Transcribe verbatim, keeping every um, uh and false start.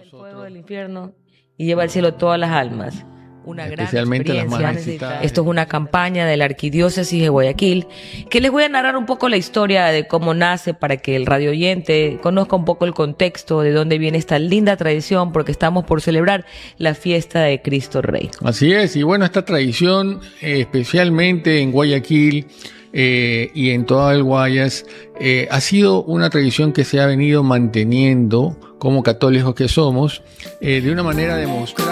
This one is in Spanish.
fuego del infierno y lleva al cielo todas las almas. Una gran Especialmente las más experiencia. necesitadas. Esto es una campaña de la Arquidiócesis de Guayaquil, que les voy a narrar un poco la historia de cómo nace para que el radio oyente conozca un poco el contexto de dónde viene esta linda tradición, porque estamos por celebrar la fiesta de Cristo Rey. Así es, y bueno, esta tradición, eh, especialmente en Guayaquil eh, y en todo el Guayas, eh, ha sido una tradición que se ha venido manteniendo como católicos que somos, eh, de una manera demostrada.